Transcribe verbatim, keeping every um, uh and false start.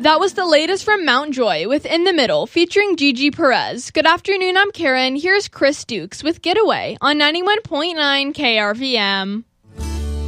That was the latest from Mount Joy with In the Middle, featuring Gigi Perez. Good afternoon, I'm Karen. Here's Chris Dukes with Getaway on ninety-one point nine K R V M.